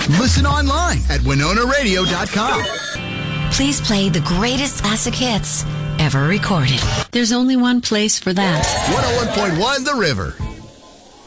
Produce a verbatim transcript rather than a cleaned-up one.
Listen online at winona radio dot com. Please play the greatest classic hits ever recorded. There's only one place for that. one oh one point one The River.